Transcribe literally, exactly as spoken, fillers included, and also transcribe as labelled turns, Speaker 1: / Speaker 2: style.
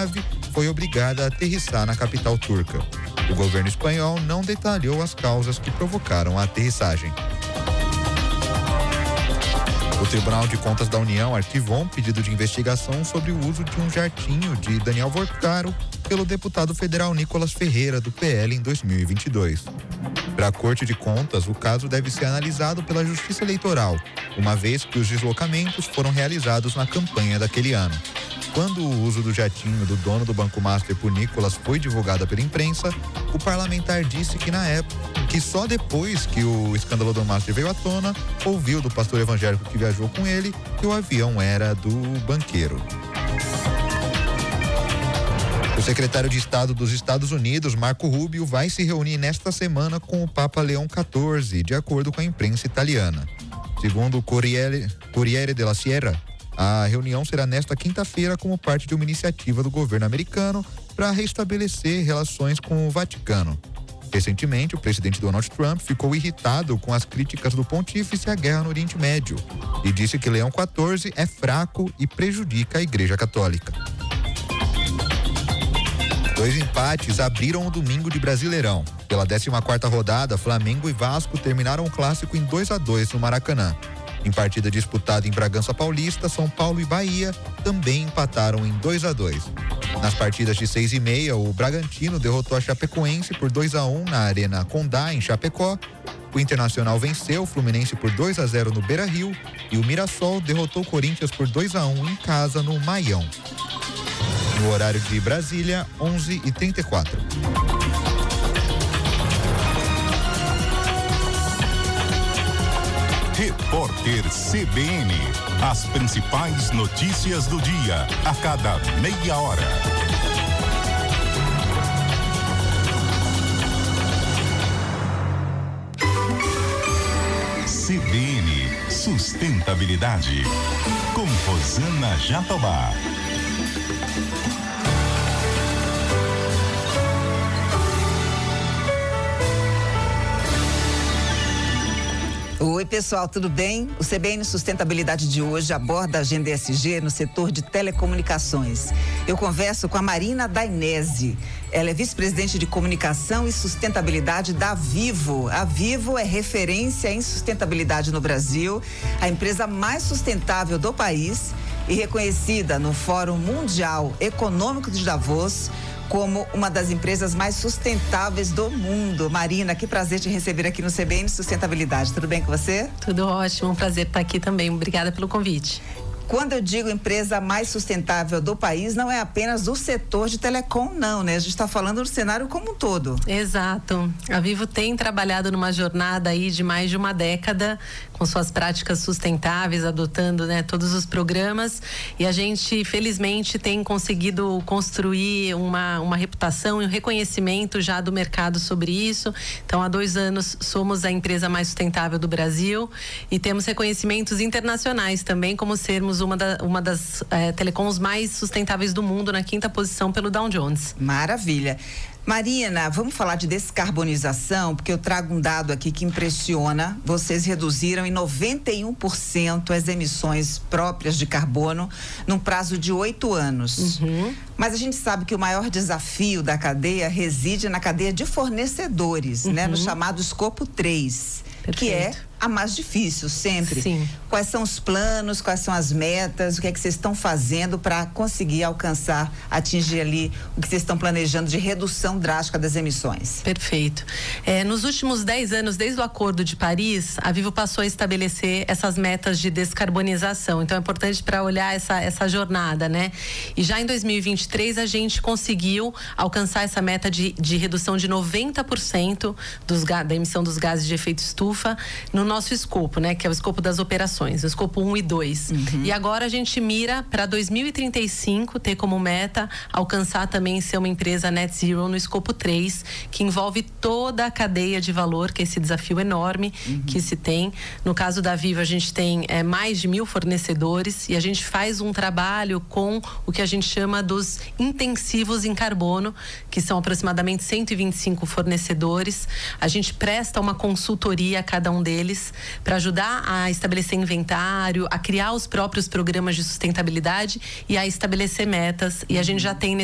Speaker 1: aeronave foi obrigada a aterrissar na capital turca. O governo espanhol não detalhou as causas que provocaram a aterrissagem. O Tribunal de Contas da União arquivou um pedido de investigação sobre o uso de um jatinho de Daniel Vorcaro pelo deputado federal Nicolas Ferreira, do P L, em dois mil e vinte e dois. Para a Corte de Contas, o caso deve ser analisado pela Justiça Eleitoral, uma vez que os deslocamentos foram realizados na campanha daquele ano. Quando o uso do jatinho do dono do Banco Master por Nicolas foi divulgada pela imprensa, o parlamentar disse que na época, que só depois que o escândalo do Master veio à tona, ouviu do pastor evangélico que viajou com ele que o avião era do banqueiro. O secretário de Estado dos Estados Unidos, Marco Rubio, vai se reunir nesta semana com o Papa Leão quatorze, de acordo com a imprensa italiana. Segundo o Corriere, Corriere della Sierra, a reunião será nesta quinta-feira como parte de uma iniciativa do governo americano para restabelecer relações com o Vaticano. Recentemente, o presidente Donald Trump ficou irritado com as críticas do pontífice à guerra no Oriente Médio e disse que Leão quatorze é fraco e prejudica a Igreja Católica. Dois empates abriram o domingo de Brasileirão. Pela décima quarta rodada, Flamengo e Vasco terminaram o clássico em dois a dois no Maracanã. Em partida disputada em Bragança Paulista, São Paulo e Bahia também empataram em dois a dois. Nas partidas de seis e meia, o Bragantino derrotou a Chapecoense por dois a um na Arena Condá, em Chapecó. O Internacional venceu o Fluminense por dois a zero no Beira-Rio e o Mirassol derrotou o Corinthians por dois a um em casa no Maião. No horário de Brasília, onze e trinta e quatro.
Speaker 2: Repórter C B N. As principais notícias do dia, a cada meia hora. C B N Sustentabilidade. Com Rosana Jatobá.
Speaker 3: Oi, pessoal, tudo bem? O C B N Sustentabilidade de hoje aborda a agenda E S G no setor de telecomunicações. Eu converso com a Marina Dainese. Ela é vice-presidente de comunicação e sustentabilidade da Vivo. A Vivo é referência em sustentabilidade no Brasil, a empresa mais sustentável do país e reconhecida no Fórum Mundial Econômico de Davos como uma das empresas mais sustentáveis do mundo. Marina, que prazer te receber aqui no C B N Sustentabilidade. Tudo bem com você?
Speaker 4: Tudo ótimo, um prazer estar aqui também. Obrigada pelo convite.
Speaker 3: Quando eu digo empresa mais sustentável do país, não é apenas do setor de telecom, não, né? A gente está falando do cenário como um todo.
Speaker 4: Exato. A Vivo tem trabalhado numa jornada aí de mais de uma década com suas práticas sustentáveis, adotando, né, todos os programas, e a gente, felizmente, tem conseguido construir uma, uma reputação e um reconhecimento já do mercado sobre isso. Então, há dois anos somos a empresa mais sustentável do Brasil e temos reconhecimentos internacionais também, como sermos uma, da, uma das é, telecoms mais sustentáveis do mundo, na quinta posição pelo Dow Jones.
Speaker 3: Maravilha. Marina, vamos falar de descarbonização, porque eu trago um dado aqui que impressiona. Vocês reduziram em noventa e um por cento as emissões próprias de carbono num prazo de oito anos.
Speaker 4: Uhum.
Speaker 3: Mas a gente sabe que o maior desafio da cadeia reside na cadeia de fornecedores, uhum, né? No chamado escopo três, perfeito, que é a mais difícil sempre.
Speaker 4: Sim.
Speaker 3: Quais são os planos, quais são as metas, o que é que vocês estão fazendo para conseguir alcançar, atingir ali o que vocês estão planejando de redução drástica das emissões?
Speaker 4: Perfeito. É, nos últimos dez anos, desde o Acordo de Paris, a Vivo passou a estabelecer essas metas de descarbonização. Então é importante para olhar essa, essa jornada, né? E já em dois mil e vinte e três a gente conseguiu alcançar essa meta de, de redução de noventa por cento dos, da emissão dos gases de efeito estufa no nosso escopo, né? Que é o escopo das operações, o escopo um e dois. Uhum. E agora a gente mira para dois mil e trinta e cinco ter como meta alcançar também ser uma empresa net zero no escopo três, que envolve toda a cadeia de valor, que é esse desafio enorme, uhum, que se tem. No caso da Vivo, a gente tem é, mais de mil fornecedores e a gente faz um trabalho com o que a gente chama dos intensivos em carbono, que são aproximadamente cento e vinte e cinco fornecedores. A gente presta uma consultoria a cada um deles para ajudar a estabelecer inventário, a criar os próprios programas de sustentabilidade e a estabelecer metas. E a gente já tem